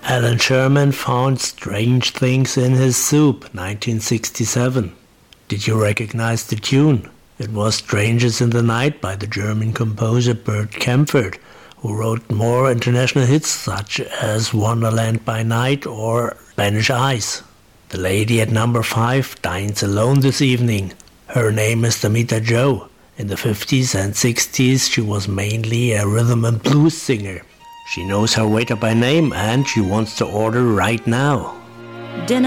Alan Sherman found strange things in his soup, 1967. Did you recognize the tune? It was Strangers in the Night by the German composer Bert Kaempfert, who wrote more international hits such as Wonderland by Night or Spanish Eyes. The lady at number 5 dines alone this evening. Her name is Damita Jo. In the 50s and 60s she was mainly a rhythm and blues singer. She knows her waiter by name and she wants to order right now. Dinner